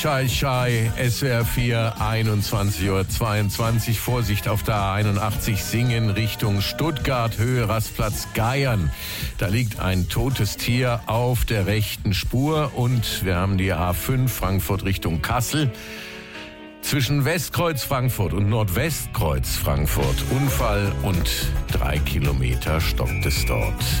Schei, Schei, SWR 4, 21:22 Uhr. Vorsicht auf der A81 Singen Richtung Stuttgart, Höhe Rastplatz Geiern. Da liegt ein totes Tier auf der rechten Spur und wir haben die A5 Frankfurt Richtung Kassel. Zwischen Westkreuz Frankfurt und Nordwestkreuz Frankfurt Unfall und 3 Kilometer stoppt es dort.